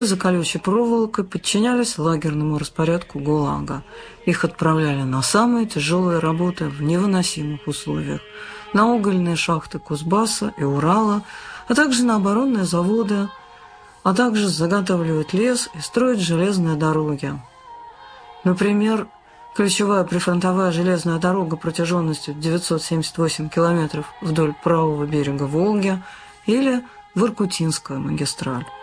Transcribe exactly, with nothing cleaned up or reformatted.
за колючей проволокой подчинялись лагерному распорядку ГУЛАГа. Их отправляли на самые тяжелые работы в невыносимых условиях, на угольные шахты Кузбасса и Урала, а также на оборонные заводы, а также заготавливать лес и строить железные дороги. Например, ключевая прифронтовая железная дорога протяженностью девятьсот семьдесят восемь километров вдоль правого берега Волги или Воркутинская магистраль.